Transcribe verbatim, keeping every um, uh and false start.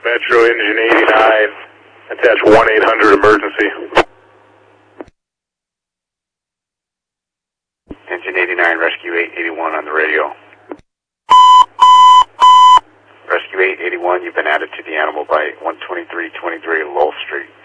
Metro Engine eighty-nine, attach one eight hundred emergency. Engine eighty-nine, Rescue eight eighty-one on the radio. Rescue eight eighty-one, you've been added to the animal by one twenty-three twenty-three Lowell Street.